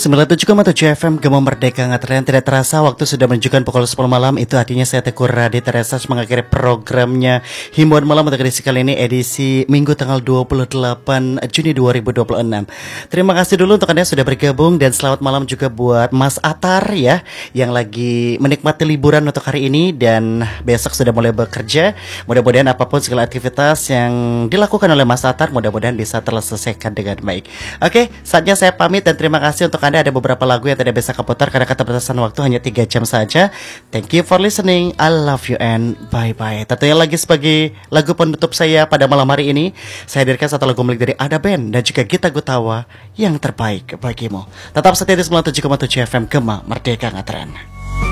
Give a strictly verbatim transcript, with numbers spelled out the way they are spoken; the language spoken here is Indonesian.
sembilan puluh tujuh koma tujuh F M Gema Merdeka Ngatren. Tidak terasa waktu sudah menunjukkan pukul sepuluh malam. Itu artinya saya Teguh Radi Teresa mengakhiri programnya Himbauan Malam untuk edisi kali ini, edisi Minggu tanggal dua puluh delapan Juni dua ribu dua puluh enam. Terima kasih dulu untuk Anda sudah bergabung, dan selamat malam juga buat Mas Atar ya, yang lagi menikmati liburan untuk hari ini dan besok sudah mulai bekerja. Mudah-mudahan apapun segala aktivitas yang dilakukan oleh Mas Atar mudah-mudahan bisa terselesaikan dengan baik. Oke, saatnya saya pamit dan terima kasih untuk Anda. Ada beberapa lagu yang tidak bisa keputar karena keterbatasan waktu hanya tiga jam saja. Thank you for listening. I love you and bye-bye. Tentunya lagi sebagai lagu penutup saya pada malam hari ini, saya hadirkan satu lagu milik dari Ada Band dan juga Gita Gutawa, Yang Terbaik Bagimu. Tetap setia di sembilan puluh tujuh koma tujuh F M Gema Merdeka Ngatren.